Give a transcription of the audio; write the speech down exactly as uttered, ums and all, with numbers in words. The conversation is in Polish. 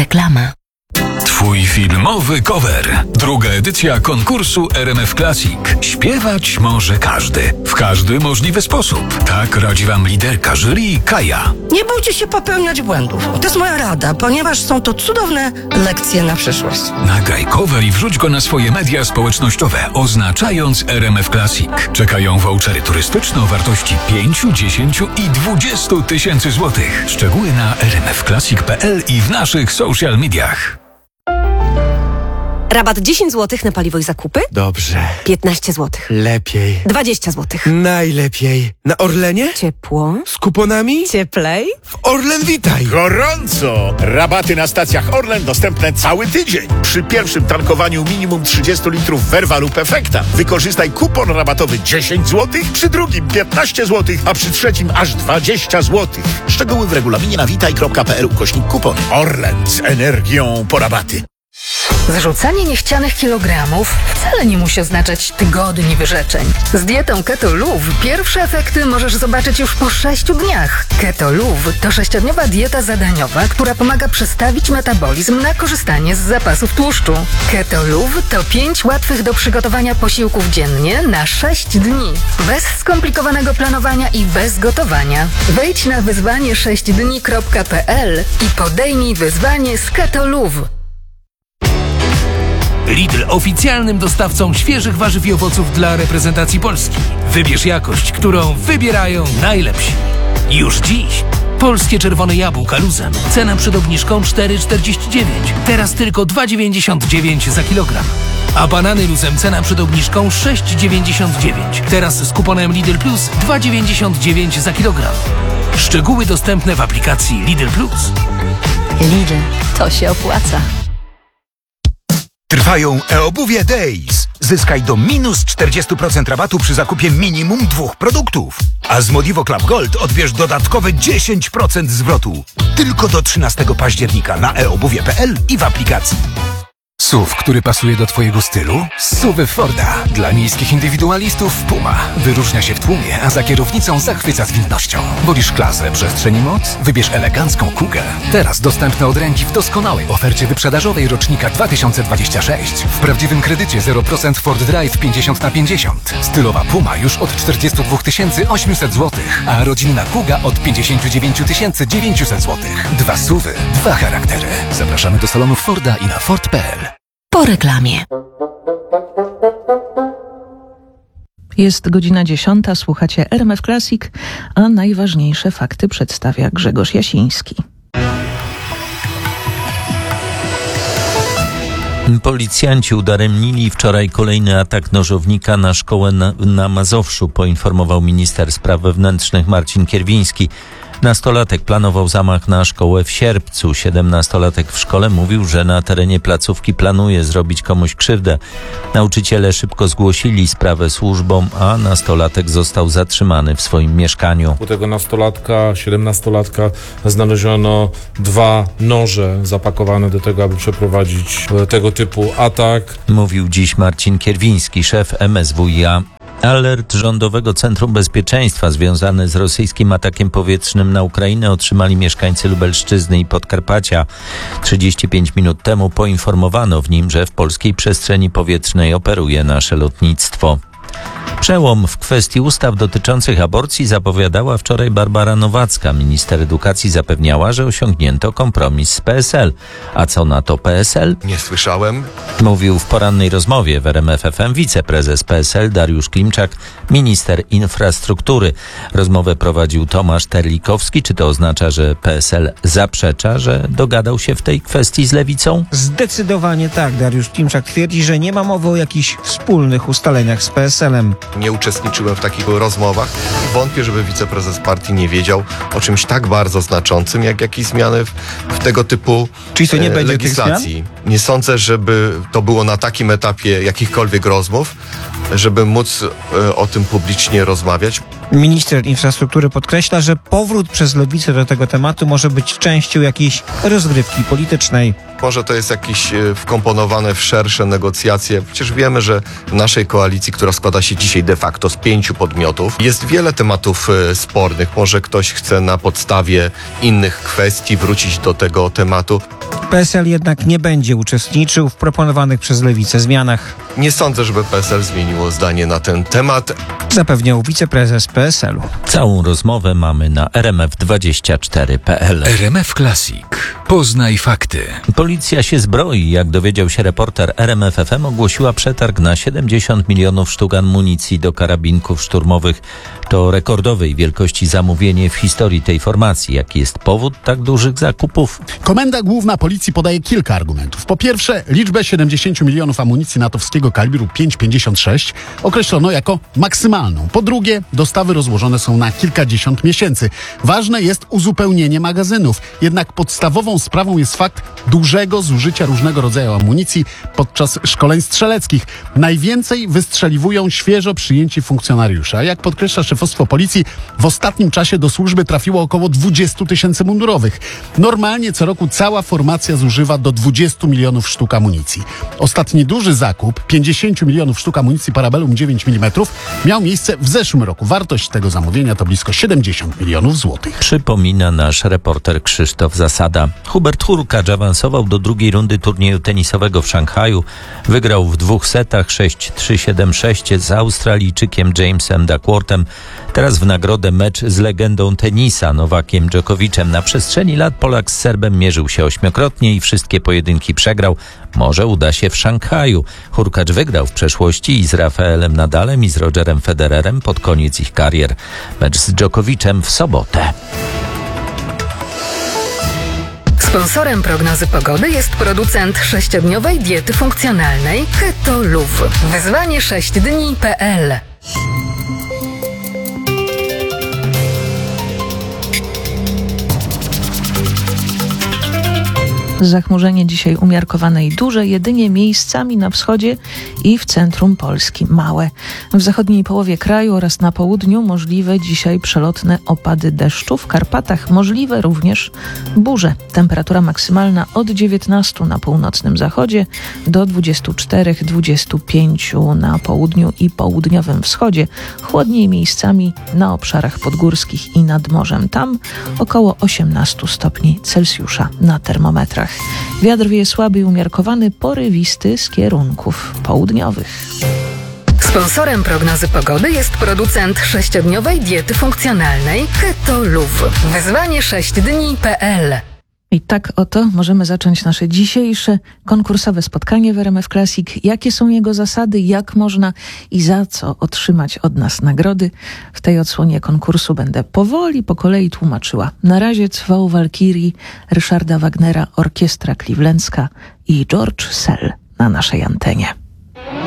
Reklama. Twój filmowy cover. Druga edycja konkursu R M F Classic. Śpiewać może każdy. W każdy możliwy sposób. Tak radzi wam liderka jury Kaja. Nie bójcie się popełniać błędów. To jest moja rada, ponieważ są to cudowne lekcje na przyszłość. Nagraj cover i wrzuć go na swoje media społecznościowe, oznaczając R M F Classic. Czekają vouchery turystyczne o wartości pięć, dziesięć i dwadzieścia tysięcy złotych. Szczegóły na r m f classic kropka p l i w naszych social mediach. Rabat dziesięć złotych na paliwo i zakupy? Dobrze. piętnaście złotych. Lepiej. dwadzieścia złotych. Najlepiej. Na Orlenie? Ciepło. Z kuponami? Cieplej. W Orlen Witaj. Gorąco! Rabaty na stacjach Orlen dostępne cały tydzień. Przy pierwszym tankowaniu minimum trzydzieści litrów Verva lub Efekta wykorzystaj kupon rabatowy dziesięć złotych, przy drugim piętnaście złotych, a przy trzecim aż dwadzieścia złotych. Szczegóły w regulaminie na witaj kropka p l ukośnik kupon. Orlen z energią po rabaty. Zrzucanie niechcianych kilogramów wcale nie musi oznaczać tygodni wyrzeczeń. Z dietą Keto Luv pierwsze efekty możesz zobaczyć już po sześciu dniach. Keto Luv to sześciodniowa dieta zadaniowa, która pomaga przestawić metabolizm na korzystanie z zapasów tłuszczu. Keto Luv to pięć łatwych do przygotowania posiłków dziennie na sześć dni. Bez skomplikowanego planowania i bez gotowania. Wejdź na wyzwanie sześć dni kropka p l i podejmij wyzwanie z Keto Luv. Lidl oficjalnym dostawcą świeżych warzyw i owoców dla reprezentacji Polski. Wybierz jakość, którą wybierają najlepsi. Już dziś polskie czerwone jabłka luzem. Cena przed obniżką cztery czterdzieści dziewięć. Teraz tylko dwa dziewięćdziesiąt dziewięć za kilogram. A banany luzem cena przed obniżką sześć dziewięćdziesiąt dziewięć. Teraz z kuponem Lidl Plus dwa dziewięćdziesiąt dziewięć za kilogram. Szczegóły dostępne w aplikacji Lidl Plus. Lidl, to się opłaca. Trwają e-obuwie Days. Zyskaj do minus czterdzieści procent rabatu przy zakupie minimum dwóch produktów. A z Modivo Club Gold odbierz dodatkowe dziesięć procent zwrotu. Tylko do trzynastego października na e obuwie kropka p l i w aplikacji. S U V, który pasuje do twojego stylu? S U V Forda. Dla miejskich indywidualistów Puma. Wyróżnia się w tłumie, a za kierownicą zachwyca zwinnością. Wolisz klasę, przestrzeń i moc? Wybierz elegancką Kugę. Teraz dostępne od ręki w doskonałej ofercie wyprzedażowej rocznika dwa tysiące dwudziestego szóstego. W prawdziwym kredycie zero procent Ford Drive pięćdziesiąt na pięćdziesiąt. Stylowa Puma już od czterdzieści dwa tysiące osiemset złotych, a rodzinna Kuga od pięćdziesiąt dziewięć tysięcy dziewięćset złotych. Dwa S U V y, dwa charaktery. Zapraszamy do salonów Forda i na Ford kropka p l. Po reklamie. Jest godzina dziesiąta, słuchacie R M F Classic, a najważniejsze fakty przedstawia Grzegorz Jasiński. Policjanci udaremnili wczoraj kolejny atak nożownika na szkołę na, na Mazowszu, poinformował minister spraw wewnętrznych Marcin Kierwiński. Nastolatek planował zamach na szkołę w Sierpcu. Siedemnastolatek w szkole mówił, że na terenie placówki planuje zrobić komuś krzywdę. Nauczyciele szybko zgłosili sprawę służbom, a nastolatek został zatrzymany w swoim mieszkaniu. U tego nastolatka, siedemnastolatka znaleziono dwa noże zapakowane do tego, aby przeprowadzić tego typu atak. Mówił dziś Marcin Kierwiński, szef M S W i A. Alert Rządowego Centrum Bezpieczeństwa związany z rosyjskim atakiem powietrznym na Ukrainę otrzymali mieszkańcy Lubelszczyzny i Podkarpacia. trzydzieści pięć minut temu poinformowano w nim, że w polskiej przestrzeni powietrznej operuje nasze lotnictwo. Przełom w kwestii ustaw dotyczących aborcji zapowiadała wczoraj Barbara Nowacka. Minister edukacji zapewniała, że osiągnięto kompromis z P S L. A co na to P S L? Nie słyszałem. Mówił w porannej rozmowie w R M F F M wiceprezes P S L Dariusz Klimczak, minister infrastruktury. Rozmowę prowadził Tomasz Terlikowski. Czy to oznacza, że P S L zaprzecza, że dogadał się w tej kwestii z Lewicą? Zdecydowanie tak. Dariusz Klimczak twierdzi, że nie ma mowy o jakichś wspólnych ustaleniach z P S L-em. Nie uczestniczyłem w takich rozmowach. Wątpię, żeby wiceprezes partii nie wiedział o czymś tak bardzo znaczącym, jak jakieś zmiany w, w tego typu Czyli to nie e, będzie legislacji. Tych zmian? Nie sądzę, żeby to było na takim etapie jakichkolwiek rozmów, żeby móc e, o tym publicznie rozmawiać. Minister infrastruktury podkreśla, że powrót przez Lewicę do tego tematu może być częścią jakiejś rozgrywki politycznej. Może to jest jakieś e, wkomponowane w szersze negocjacje. Przecież wiemy, że w naszej koalicji, która składa się dzisiaj de facto z pięciu podmiotów, jest wiele tematów e, spornych. Może ktoś chce na podstawie innych kwestii wrócić do tego tematu. P S L jednak nie będzie uczestniczył w proponowanych przez Lewicę zmianach. Nie sądzę, żeby P S L zmieniło zdanie na ten temat. Zapewniał wiceprezes P S L-u. Całą rozmowę mamy na r m f dwadzieścia cztery kropka p l. R M F Classic. Poznaj fakty. Policja się zbroi. Jak dowiedział się reporter R M F F M, ogłosiła przetarg na siedemdziesiąt milionów sztuk amunicji do karabinków szturmowych. To rekordowej wielkości zamówienie w historii tej formacji. Jaki jest powód tak dużych zakupów? Komenda Główna Policji podaje kilka argumentów. Po pierwsze, liczbę siedemdziesiąt milionów amunicji natowskiego kalibru pięć pięćdziesiąt sześć określono jako maksymalną. Po drugie, dostawy rozłożone są na kilkadziesiąt miesięcy. Ważne jest uzupełnienie magazynów. Jednak podstawową sprawą jest fakt dużego zużycia różnego rodzaju amunicji podczas szkoleń strzeleckich. Najwięcej wystrzeliwują świeżo przyjęci funkcjonariusze. A jak podkreśla szefostwo policji, w ostatnim czasie do służby trafiło około dwadzieścia tysięcy mundurowych. Normalnie co roku cała formacja zużywa do dwudziestu milionów sztuk amunicji. Ostatni duży zakup, pięćdziesiąt milionów sztuk amunicji Parabellum dziewięć milimetrów, miał miejsce w zeszłym roku. Wartość tego zamówienia to blisko siedemdziesiąt milionów złotych. Przypomina nasz reporter Krzysztof Zasada. Hubert Hurkacz awansował do drugiej rundy turnieju tenisowego w Szanghaju. Wygrał w dwóch setach sześć trzy siedem sześć z Australijczykiem Jamesem Duckworthem. Teraz w nagrodę mecz z legendą tenisa Nowakiem Dżokowiczem. Na przestrzeni lat Polak z Serbem mierzył się ośmiokrotnie i wszystkie pojedynki przegrał. Może uda się w Szanghaju. Hurkacz wygrał w przeszłości i z Rafaelem Nadalem i z Rogerem Federerem pod koniec ich karier. Mecz z Dżokowiczem w sobotę. Sponsorem prognozy pogody jest producent sześciodniowej diety funkcjonalnej Keto Luv. Wyzwanie sześć dni kropka p l. Zachmurzenie dzisiaj umiarkowane i duże, jedynie miejscami na wschodzie i w centrum Polski małe. W zachodniej połowie kraju oraz na południu możliwe dzisiaj przelotne opady deszczu. W Karpatach możliwe również burze. Temperatura maksymalna od dziewiętnastu na północnym zachodzie do dwudziestu czterech dwudziestu pięciu na południu i południowym wschodzie. Chłodniej miejscami na obszarach podgórskich i nad morzem. Tam około osiemnastu stopni Celsjusza na termometrach. Wiatr wieje słaby i umiarkowany, porywisty z kierunków południowych. Sponsorem prognozy pogody jest producent sześciodniowej diety funkcjonalnej Keto Luv. Wyzwanie sześć dni kropka p l. I tak oto możemy zacząć nasze dzisiejsze konkursowe spotkanie w R M F Classic. Jakie są jego zasady, jak można i za co otrzymać od nas nagrody? W tej odsłonie konkursu będę powoli, po kolei tłumaczyła. Na razie Cwał Walkirii, Ryszarda Wagnera, Orkiestra Clevelandzka i George Sell na naszej antenie.